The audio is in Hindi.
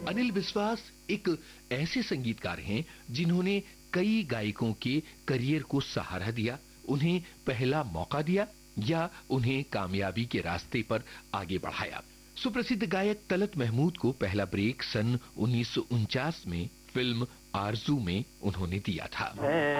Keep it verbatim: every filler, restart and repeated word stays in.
अनिल विश्वास एक ऐसे संगीतकार हैं जिन्होंने कई गायकों के करियर को सहारा दिया, उन्हें पहला मौका दिया या उन्हें कामयाबी के रास्ते पर आगे बढ़ाया। सुप्रसिद्ध गायक तलत महमूद को पहला ब्रेक सन उन्नीस सौ उनचास में फिल्म आरजू में उन्होंने दिया था।